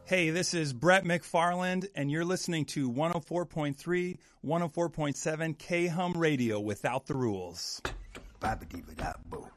Hey, this is Brett McFarland, and you're listening to 104.3, 104.7 K-Hum Radio without the rules. Ba-ba-dee-ba-da-boo.